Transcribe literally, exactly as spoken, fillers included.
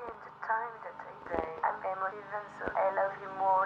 the time that I die, I'm emotive and so I love you more